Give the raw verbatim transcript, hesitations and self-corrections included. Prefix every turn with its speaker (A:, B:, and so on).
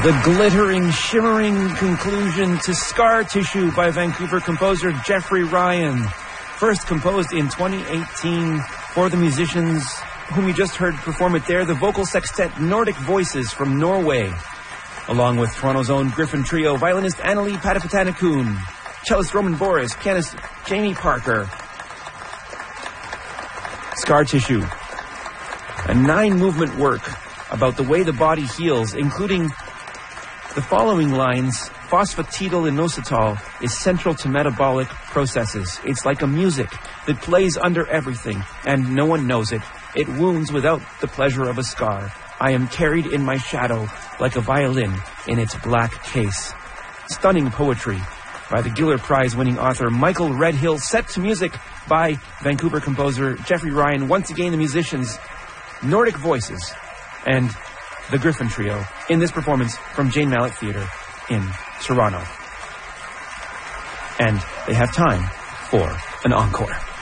A: The glittering, shimmering conclusion to Scar Tissue by Vancouver composer Jeffrey Ryan. First composed in twenty eighteen for the musicians whom you just heard perform it there, the vocal sextet Nordic Voices from Norway, along with Toronto's own Griffin Trio, violinist Annalie Patapatanakun, cellist Roman Boris, pianist Jamie Parker. Scar Tissue, a nine-movement work about the way the body heals, including the following lines: phosphatidylinositol is central to metabolic processes. It's like a music that plays under everything, and no one knows it. It wounds without the pleasure of a scar. I am carried in my shadow like a violin in its black case. Stunning poetry by the Giller Prize-winning author Michael Redhill, set to music by Vancouver composer Jeffrey Ryan. Once again, the musicians Nordic Voices and the Griffin Trio in this performance from Jane Mallett Theatre in Toronto. And they have time for an encore.